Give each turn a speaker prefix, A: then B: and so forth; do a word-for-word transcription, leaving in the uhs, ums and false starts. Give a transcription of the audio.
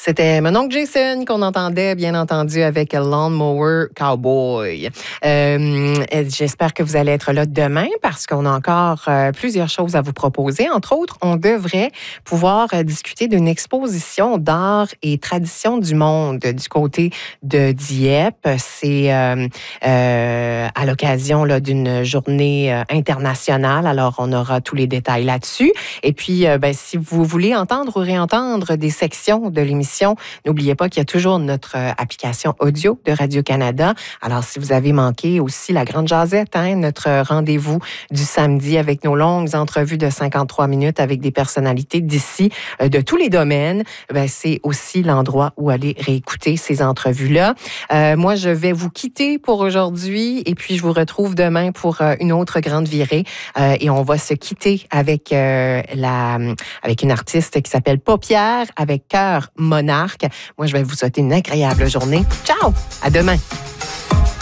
A: C'était mon oncle Jason qu'on entendait, bien entendu, avec Lawnmower Cowboy. Euh, j'espère que vous allez être là demain parce qu'on a encore euh, plusieurs choses à vous proposer. Entre autres, on devrait pouvoir euh, discuter d'une exposition d'art et tradition du monde du côté de Dieppe. C'est euh, euh, à l'occasion là, d'une journée euh, internationale. Alors, on aura tous les détails là-dessus. Et puis, euh, ben, si vous voulez entendre ou réentendre des sections de l'émission, n'oubliez pas qu'il y a toujours notre euh, application audio de Radio-Canada. Alors, si vous avez manqué aussi la Grande Jazette, hein, notre rendez-vous du samedi avec nos longues entrevues de cinquante-trois minutes avec des personnalités d'ici, euh, de tous les domaines, ben, c'est aussi l'endroit où aller réécouter ces entrevues-là. Euh, moi, je vais vous quitter pour aujourd'hui et puis je vous retrouve demain pour euh, une autre grande virée. Euh, et on va se quitter avec, euh, la, avec une artiste qui s'appelle Paupière avec Cœur Monarque. Moi, je vais vous souhaiter une agréable journée. Ciao! À demain!